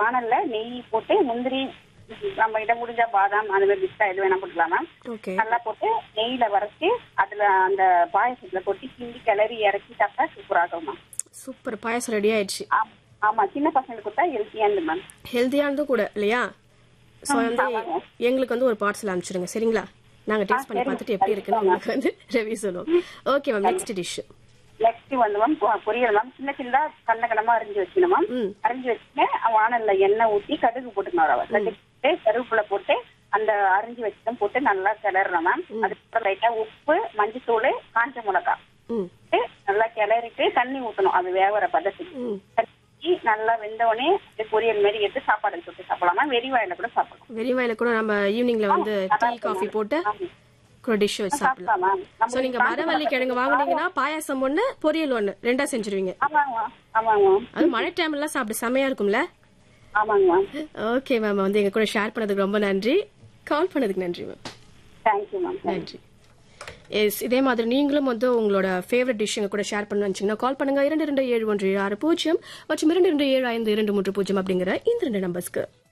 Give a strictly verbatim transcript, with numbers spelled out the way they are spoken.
வானல்ல நெய் போட்டு முந்திரி நம்ம இடம் முடிஞ்சா பாதாம் அந்த மாதிரி பிஸ்தா எது வேணா போட்டுக்கலாம் மேம். நல்லா போட்டு நெய்யில வரைச்சி அதுல அந்த பாயசத்துல கொட்டி கிண்டி கிளறி இறக்கி சாப்பிட்டா சூப்பரா இருக்கும் மேம். சூப்பர், பாயசம் ரெடி ஆயிடுச்சு. ஆமா, சின்ன பசங்களுக்கு கொடுத்தா ஹெல்த்தியானது மேம். ஹெல்த்தியானது கூட இல்லையா? சோ வந்து எங்களுக்கு வந்து ஒரு பார்சல் அனுப்பிச்சிடுங்க சரிங்களா? நாங்க டேஸ்ட் பண்ணி பார்த்துட்டு எப்படி இருக்குன்னு உங்களுக்கு வந்து ரிவ்யூ சொல்லுவோம். Okay ma'am, next dish. Next வந்து மேம் பொரியல் மேம். சின்ன சின்னதா கண்ண கண்ணமா அரிஞ்சு வச்சுக்கணும் மேம். அரிஞ்சு வச்சுட்டு வானல்ல எண்ணெய் ஊற்றி கடுகு போட்டுக்கணும். ரவை கடுகு கருவேப்பிலை போட்டு அந்த அரிஞ்சு வச்சுதான் போட்டு நல்லா கிளறணும் மேம். அதுக்கப்புறம் லைட்டா உப்பு, மஞ்சத்தூள், காஞ்ச மிளகாய் நல்லா கிளறிட்டு தண்ணி ஊற்றணும். அது வேவற பதத்துக்கு நல்லா வெந்தவொடனே பொரியல் மாதிரி எடுத்து சாப்பாடு தொட்டு சாப்பிடலாம். வெறி வாயில கூட சாப்பிடலாம். வெறி வாயில கூட நம்ம ஈவினிங்ல வந்து டீ காஃபி போட்டு டிஷ் வச்சு சாப்பிடலாம். சோ நீங்க மரவள்ளி கிழங்கு வாங்குனீங்கன்னா பாயாசம் ஒண்ணு பொரியல் ஒண்ணு ரெண்டா செஞ்சிருவீங்க. அது மழை டைம்ல சாப்பிட செமையா இருக்கும்ல? ஓகே மேம், வந்து எங்க கூட ஷேர் பண்ணதுக்கு ரொம்ப நன்றி. கால் பண்ணதுக்கு நன்றி மேம். Thank you ma'am. நன்றி. எஸ், இதே மாதிரி நீங்களும் வந்து உங்களோட ஃபேவரட் டிஷ் எங்க கூட ஷேர் பண்ண வச்சீங்கன்னா கால் பண்ணுங்க இரண்டு இரண்டு ஏழு ஒன்று ஆறு பூஜ்ஜியம் மற்றும் இரண்டு இரண்டு ஏழு ஐந்து இரண்டு மூன்று பூஜ்ஜியம் அப்படிங்கிற இந்த ரெண்டு நம்பர்ஸ்க்கு.